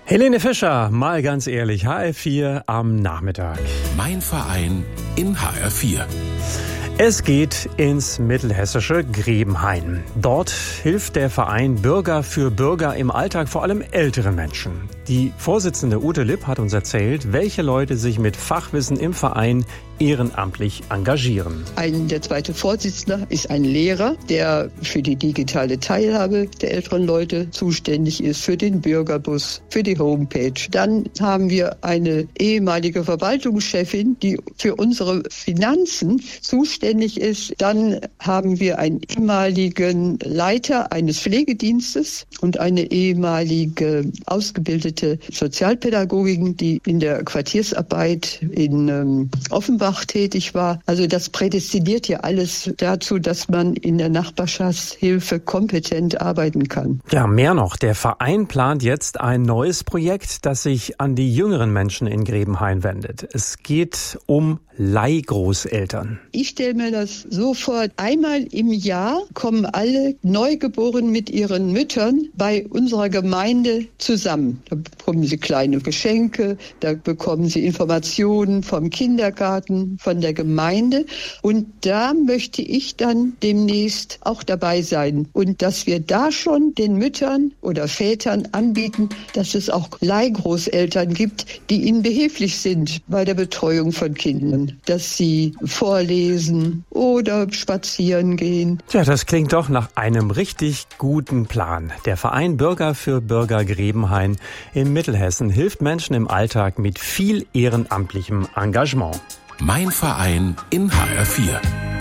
Helene Fischer, mal ganz ehrlich, HR4 am Nachmittag. Mein Verein in HR4. Es geht ins mittelhessische Grebenhain. Dort hilft der Verein Bürger für Bürger im Alltag, vor allem älteren Menschen. Die Vorsitzende Ute Lipp hat uns erzählt, welche Leute sich mit Fachwissen im Verein ehrenamtlich engagieren. Der zweite Vorsitzende ist ein Lehrer, der für die digitale Teilhabe der älteren Leute zuständig ist, für den Bürgerbus, für die Homepage. Dann haben wir eine ehemalige Verwaltungschefin, die für unsere Finanzen zuständig ist. Dann haben wir einen ehemaligen Leiter eines Pflegedienstes und eine ehemalige ausgebildete Sozialpädagogin, die in der Quartiersarbeit in Offenbach tätig war. Also das prädestiniert ja alles dazu, dass man in der Nachbarschaftshilfe kompetent arbeiten kann. Ja, mehr noch. Der Verein plant jetzt ein neues Projekt, das sich an die jüngeren Menschen in Grebenhain wendet. Es geht um Leihgroßeltern. Ich stelle mir das so vor, einmal im Jahr kommen alle Neugeborenen mit ihren Müttern bei unserer Gemeinde zusammen. Da bekommen sie kleine Geschenke, da bekommen sie Informationen vom Kindergarten, von der Gemeinde. Und da möchte ich dann demnächst auch dabei sein. Und dass wir da schon den Müttern oder Vätern anbieten, dass es auch Leihgroßeltern gibt, die ihnen behilflich sind bei der Betreuung von Kindern. Dass sie vorlesen oder spazieren gehen. Tja, das klingt doch nach einem richtig guten Plan. Der Verein Bürger für Bürger Grebenhain in Mittelhessen hilft Menschen im Alltag mit viel ehrenamtlichem Engagement. Mein Verein in HR4.